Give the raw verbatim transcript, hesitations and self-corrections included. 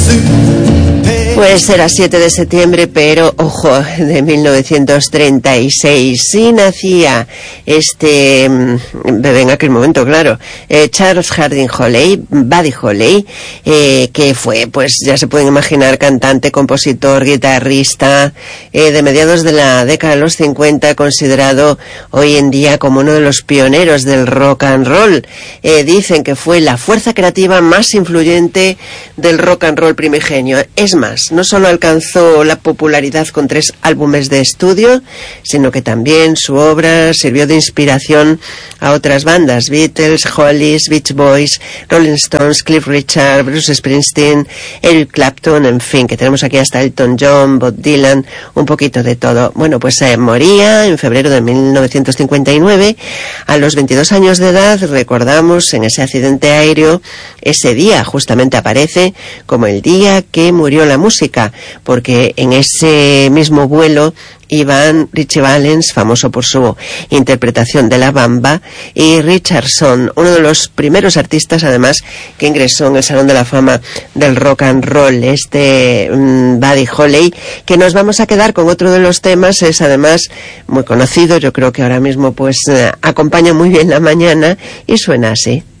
Pues era siete de septiembre, pero, ojo, de mil novecientos treinta y seis. Sí nacía este bebé en aquel momento, claro, eh, Charles Harding Holey, Buddy Holey, eh, que fue, pues ya se pueden imaginar, cantante, compositor, guitarrista, eh, de mediados de la década de los cincuenta, considerado hoy en día como uno de los pioneros del rock and roll. Eh, dicen que fue la fuerza creativa más influyente del rock and roll primigenio. Es más, no solo alcanzó la popularidad con tres álbumes de estudio, sino que también su obra sirvió de inspiración a otras bandas: Beatles, Hollies, Beach Boys, Rolling Stones, Cliff Richard, Bruce Springsteen, Eric Clapton, en fin, que tenemos aquí hasta Elton John, Bob Dylan, un poquito de todo. Bueno, pues eh, moría en febrero de mil novecientos cincuenta y nueve, a los veintidós años de edad. Recordamos en ese accidente aéreo, ese día justamente aparece como el día que murió la música, porque en ese mismo vuelo iban Ritchie Valens, famoso por su interpretación de La Bamba, y Richardson, uno de los primeros artistas además que ingresó en el Salón de la Fama del Rock and Roll, este um, Buddy Holey, que nos vamos a quedar con otro de los temas. Es además muy conocido, yo creo que ahora mismo pues eh, acompaña muy bien la mañana y suena así.